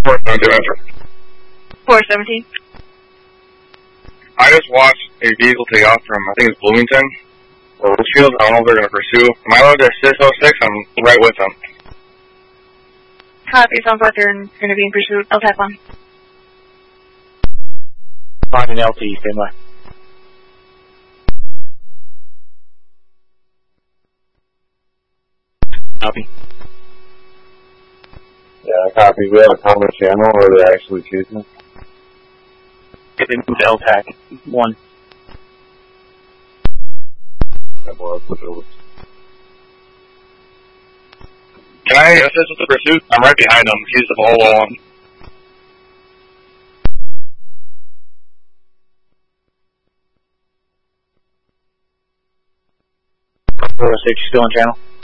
417 answer. 417. I just watched a vehicle take off from, I think it's Bloomington, or Richfield. I don't know if they're going to pursue. Am I allowed to assist 06? I'm right with them. Copy, sounds like they're going to be in pursuit. I'll tap on. Find an LT, stand by. Copy. Yeah, copy. We have a common channel, or they're actually chasing. They moved LTAC 1. Can I assist with the pursuit? I'm right behind him. He's the ball on. 406, you still on channel?